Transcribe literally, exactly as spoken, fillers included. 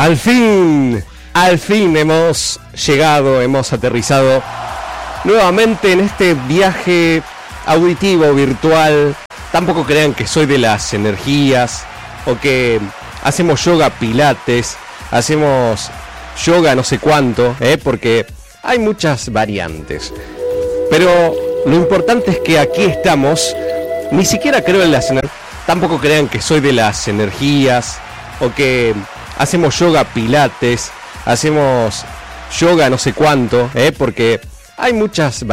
Al fin, al fin hemos llegado, hemos aterrizado nuevamente en este viaje auditivo, virtual. Tampoco crean que soy de las energías o que hacemos yoga pilates, hacemos yoga no sé cuánto, ¿eh? Porque hay muchas variantes. Pero lo importante es que aquí estamos. Ni siquiera creo en las energías. Tampoco crean que soy de las energías o que hacemos yoga pilates, hacemos yoga no sé cuánto, ¿eh? Porque hay muchas